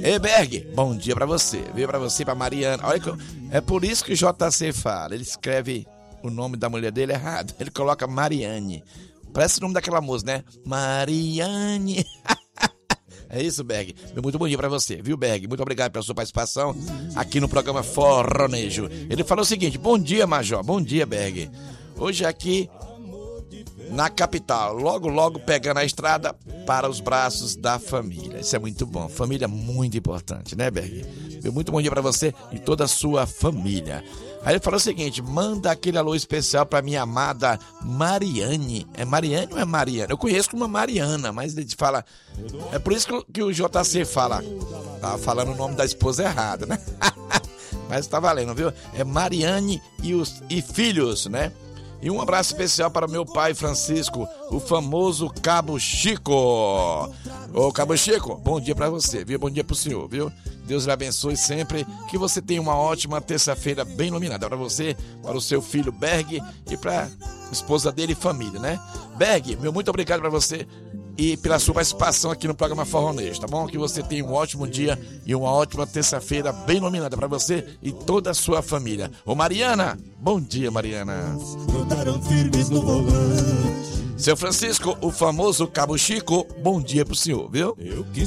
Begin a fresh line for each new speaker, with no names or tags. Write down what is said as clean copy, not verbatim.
Ei, Berg, bom dia pra você. Viu, pra você, pra Mariana. Olha que é por isso que o JC fala. Ele escreve o nome da mulher dele errado. Ele coloca Mariane. Parece o nome daquela música, né? Mariane. É isso, Berg. Muito bom dia pra você, viu, Berg? Muito obrigado pela sua participação aqui no programa Forronejo. Ele falou o seguinte: bom dia, Major. Bom dia, Berg. Hoje aqui na capital, logo pegando a estrada para os braços da família. Isso é muito bom. Família é muito importante, né, Berg? Muito bom dia pra você e toda a sua família. Aí ele falou o seguinte: manda aquele alô especial pra minha amada Mariane. É Mariane ou é Mariana? Eu conheço como Mariana, mas ele fala... É por isso que o JC fala. Tava falando o nome da esposa errado, né? Mas tá valendo, viu? É Mariane e filhos, né? E um abraço especial para o meu pai Francisco, o famoso Cabo Chico. Ô, Cabo Chico, bom dia para você, viu? Bom dia pro senhor, viu? Deus lhe abençoe sempre, que você tenha uma ótima terça-feira bem iluminada para você, para o seu filho Berg e para a esposa dele e família, né? Berg, meu muito obrigado para você e pela sua participação aqui no programa Forronejo, tá bom? Que você tenha um ótimo dia e uma ótima terça-feira bem iluminada para você e toda a sua família. Ô, Mariana, bom dia, Mariana. Seu Francisco, o famoso Cabo Chico, bom dia pro senhor, viu?